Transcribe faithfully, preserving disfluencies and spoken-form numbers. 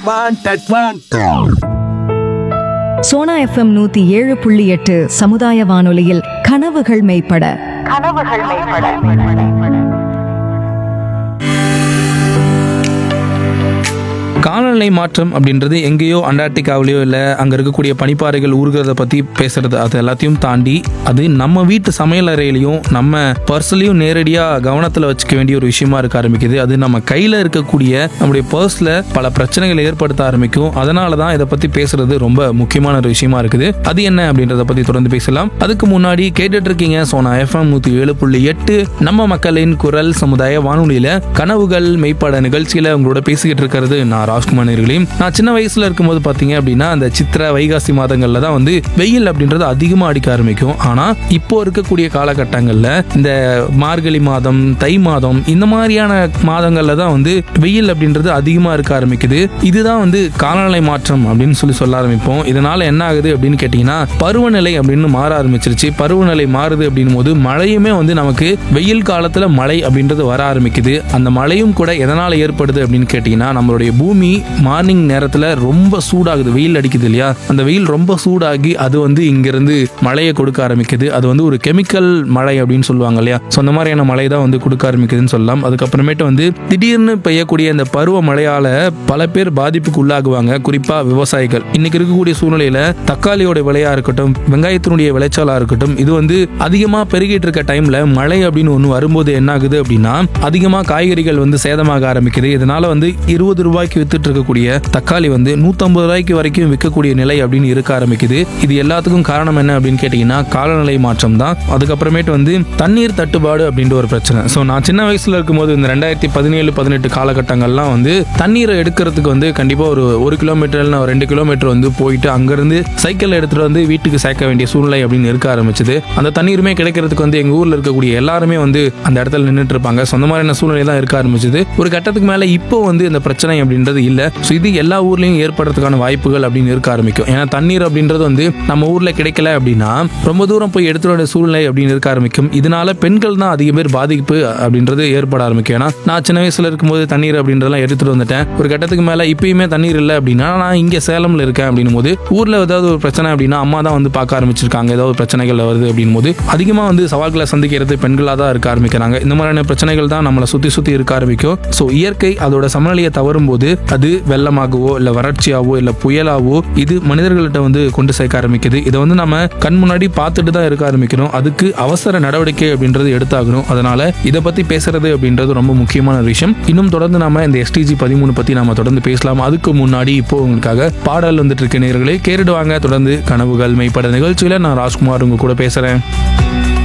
Sona FM நூத்தி ஏழு புள்ளி எட்டு சமுதாய வானொலியில் கனவுகள் மெய்ப்பட கனவுகள் மெய்ப்பட காலநிலை மாற்றம் அப்படின்றது எங்கேயோ அண்டார்டிகாவிலையோ இல்லை அங்கே இருக்கக்கூடிய பனிப்பாறைகள் ஊறுகிறத பற்றி பேசுறது, அது எல்லாத்தையும் தாண்டி அது நம்ம வீட்டு சமையல் அறையிலையும் நம்ம பர்ஸ்லையும் நேரடியாக கவனத்தில் வச்சுக்க வேண்டிய ஒரு விஷயமா இருக்க ஆரம்பிக்குது. அது நம்ம கையில் இருக்கக்கூடிய நம்முடைய பர்ஸில் பல பிரச்சனைகளை ஏற்படுத்த ஆரம்பிக்கும். அதனால தான் இதை பற்றி பேசுறது ரொம்ப முக்கியமான ஒரு விஷயமா இருக்குது. அது என்ன அப்படின்றத பற்றி தொடர்ந்து பேசலாம். அதுக்கு முன்னாடி கேட்டுட்டு இருக்கீங்க சோனா எஃப்எம் நூற்றி ஏழு புள்ளி எட்டு நம்ம மக்களின் குரல் சமுதாய வானொலியில் கனவுகள் மெய்ப்பட நிகழ்ச்சியில் உங்களோட பேசிக்கிட்டு இருக்கிறது நான் ராஜ்குமார் நேயர்களே. நான் சின்ன வயசுல இருக்கும்போது பாத்தீங்க அப்படின்னா அந்த சித்திரை வைகாசி மாதங்கள்ல தான் வந்து வெயில் அப்படின்றது அதிகமா அடிக்க ஆரம்பிக்கும். ஆனா இப்போ இருக்கக்கூடிய காலகட்டங்கள்ல இந்த மார்கழி மாதம், தை மாதம், இந்த மாதிரியான மாதங்கள்ல தான் வந்து வெயில் அப்படின்றது அதிகமா இருக்க ஆரம்பிக்குது. இதுதான் வந்து காலநிலை மாற்றம் அப்படின்னு சொல்லி சொல்ல ஆரம்பிப்போம். இதனால என்ன ஆகுது அப்படின்னு கேட்டீங்கன்னா பருவநிலை அப்படின்னு மாற ஆரம்பிச்சிருச்சு. பருவநிலை மாறுது அப்படின் போது மழையுமே வந்து நமக்கு வெயில் காலத்துல மழை அப்படின்றது வர ஆரம்பிக்குது. அந்த மழையும் கூட எதனால ஏற்படுது அப்படின்னு கேட்டீங்கன்னா நம்மளுடைய பூமி மார்னிங் நேரத்துல ரொம்ப சூடாகுது, வெயில் அடிக்குது இல்லையா, அந்த வெயில் ரொம்ப சூடாகி அது வந்து இங்கிருந்து மழையை கொடுக்க ஆரம்பிக்குது. அது வந்து ஒரு கெமிக்கல் மழை அப்படின்னு சொல்லுவாங்க இல்லையா, அந்த மாதிரியான மழை தான் வந்து கொடுக்க ஆரம்பிக்குதுன்னு சொல்லலாம். அதுக்கப்புறமேட்டு வந்து திடீர்னு பெய்யக்கூடிய இந்த பருவ மழையால பல பேர் பாதிப்புக்கு உள்ளாகுவாங்க, குறிப்பா விவசாயிகள். இன்னைக்கு இருக்கக்கூடிய சூழ்நிலையில தக்காளியோட விலையா இருக்கட்டும், வெங்காயத்தினுடைய விளைச்சலா இருக்கட்டும், இது வந்து அதிகமா பெருகிட்டு இருக்க டைம்ல மழை அப்படின்னு ஒண்ணு வரும்போது என்ன ஆகுது அப்படின்னா அதிகமா காய்கறிகள் வந்து சேதமாக ஆரம்பிக்குது. இதனால வந்து இருபது ரூபாய்க்கு வித்துட்டு இருக்கக்கூடிய தக்காளி வந்து நூத்தி ஐம்பது ரூபாய்க்கு வரைக்கும் விற்கக்கூடிய நிலை அப்படின்னு இருக்க ஆரம்பிக்குது. இது எல்லாத்துக்கும் காரணம் என்ன அப்படின்னு கேட்டீங்கன்னா காலநிலை மாற்றம் தான். அதுக்கப்புறமேட்டு வந்து தண்ணீர் தட்டுப்பாடு அப்படின்ற ஒரு பிரச்சனை. ஸோ நான் சின்ன வயசுல இருக்கும்போது இந்த ரெண்டாயிரத்தி பதினேழு பதினெட்டு காலகட்டங்கள்லாம் வந்து தண்ணீரை எடுக்கிறதுக்கு வந்து கண்டிப்பா ஒரு ஒரு கிலோமீட்டர் ரெண்டு கிலோமீட்டர் வந்து போயிட்டு அங்கிருந்து சைக்கிள் எடுத்துட்டு வந்து வீட்டுக்கு சேர்க்க வேண்டிய சூழ்நிலை அப்படின்னு இருக்க ஆரம்பிச்சது. அந்த தண்ணீருமே கிடைக்கிறதுக்கு வந்து எங்க ஊர்ல இருக்கக்கூடிய எல்லாருமே வந்து அந்த இடத்துல நின்றுட்டு இருப்பாங்க. சொந்த மாதிரியான சூழ்நிலை தான் இருக்க ஆரம்பிச்சது. ஒரு கட்டத்துக்கு மேல இப்போ வந்து இந்த பிரச்சனை அப்படின்றது இல்ல. ஸோ இது எல்லா ஊர்லயும் ஏற்படுறதுக்கான வாய்ப்புகள் அப்படின்னு இருக்க ஆரம்பிக்கும். ஏன்னா தண்ணீர் அப்படின்றது வந்து நம்ம ஊர்ல கிடைக்கல அப்படின்னா ரொம்ப தூரம் போய் எடுத்துட வேண்டிய சூழ்நிலை அப்படின்னு இருக்க ஆரம்பிக்கும். இதனால பெண்கள் தான் அதிக பேர் பாதிப்பு அப்படின்றது ஏற்பட ஆரம்பிக்கும். ஏன்னா நான் சின்ன வயசுல இருக்கும்போது தண்ணீர் அப்படின்றதெல்லாம் எடுத்துட்டு வந்துட்டேன். ஒரு கட்டத்துக்கு மேல இப்பயுமே தண்ணீர் இல்லை அப்படின்னா நான் இங்க சேலம்ல இருக்கேன் அப்படின்னும் போது ஊர்ல ஏதாவது ஒரு பிரச்சனை அப்படின்னா அம்மா தான் வந்து பார்க்க ஆரம்பிச்சிருக்காங்க. ஏதாவது பிரச்சனைகள் வருது அப்படின்னும் போது அதிகமா வந்து சவால்களை சந்திக்கிறது பெண்களாக தான் இருக்க ஆரம்பிக்கிறாங்க. இந்த மாதிரியான பிரச்சனைகள் தான் நம்மளை சுத்தி சுத்தி இருக்க ஆரம்பிக்கும். ஸோ இயற்கை அதோட சமநிலையை தவறும் போது அது வெள்ளமாகவோ இல்ல வறட்சியாவோ இல்ல புயலாவோ இது மனிதர்கள்ட்ட வந்து கொண்டு சேர்க்க ஆரம்பிக்குது. இதை வந்து நம்ம கண் முன்னாடி பார்த்துட்டு தான் இருக்க ஆரம்பிக்கணும். அதுக்கு அவசர நடவடிக்கை அப்படின்றது எடுத்தாகணும். அதனால இதை பத்தி பேசுறது அப்படின்றது ரொம்ப முக்கியமான விஷயம். இன்னும் தொடர்ந்து நாம இந்த எஸ்டிஜி பதிமூணு பத்தி நாம தொடர்ந்து பேசலாம். அதுக்கு முன்னாடி இப்போ உங்களுக்காக பாடல் வந்துட்டு இருக்க நேயர்களே கேட்டுடுவாங்க. தொடர்ந்து கனவுகள் மெய்ப்பட நிகழ்ச்சியில நான் ராஜ்குமார் உங்க கூட பேசுறேன்.